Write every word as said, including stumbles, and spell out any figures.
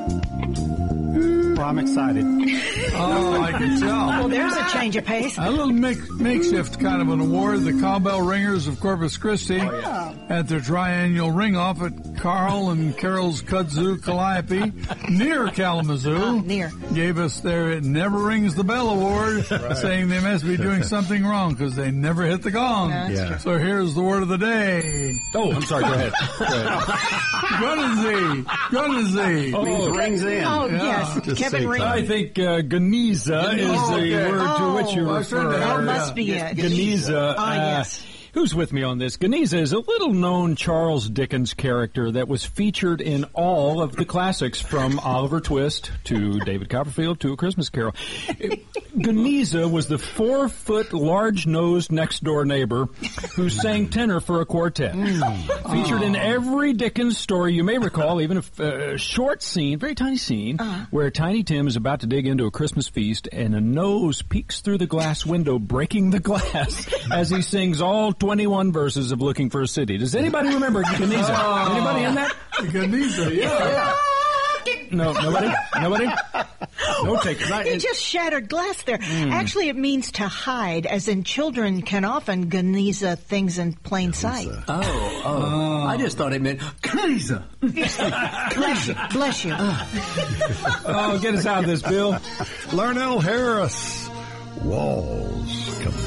Well, I'm excited. Oh, I can tell. Well, there's a change of pace. A little make, makeshift kind of an award. The Cowbell Ringers of Corpus Christi Oh, yeah. at their triennial ring-off at Carl and Carol's Kudzu Calliope near Kalamazoo. Uh, near. Gave us their It Never Rings the Bell award, right. saying they must be doing something wrong because they never hit the gong. No, yeah. So here's the word of the day. Oh, I'm sorry. Go ahead. Go ahead. Gunazi. Gunazi. Oh, means rings in. Oh, Yeah. yes. Just Kevin say Ring. I think uh, Geniza is Oh, the okay. word to which you Oh, I refer. turned to That her. must be it. Geniza. Ah, uh, yes. Who's with me on this? Geniza is a little-known Charles Dickens character that was featured in all of the classics, from Oliver Twist to David Copperfield to A Christmas Carol. Geniza was the four-foot, large-nosed next-door neighbor who sang tenor for a quartet. Mm. Featured in every Dickens story you may recall, even a uh, short scene, very tiny scene, uh-huh. where Tiny Tim is about to dig into a Christmas feast and a nose peeks through the glass window, breaking the glass as he sings all twenty-one verses of Looking for a City. Does anybody remember Geniza? Oh. Anybody in that? Geniza, yeah. No, nobody? Nobody? No takers. Not- He just shattered glass there. Mm. Actually, it means to hide, as in children can often Geniza things in plain sight. Oh, oh. oh. I just thought it meant Geniza. Bless you. Bless you. Oh, get us out of this, Bill. Larnell Harris. Walls.